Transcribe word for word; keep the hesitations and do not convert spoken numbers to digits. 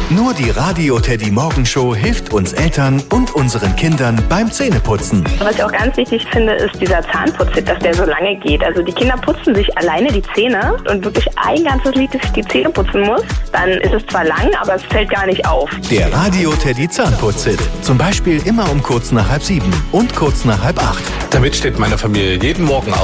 Nur die Radio Teddy Morgenshow hilft uns Eltern und unseren Kindern beim Zähneputzen. Was ich auch ganz wichtig finde, ist dieser Zahnputzhit, dass der so lange geht. Also die Kinder putzen sich alleine die Zähne und wirklich ein ganzes Lied, dass ich die Zähne putzen muss. Dann ist es zwar lang, aber es fällt gar nicht auf. Der Radio Teddy Zahnputzhit. Zum Beispiel immer um kurz nach halb sieben und kurz nach halb acht. Damit steht meine Familie jeden Morgen auf.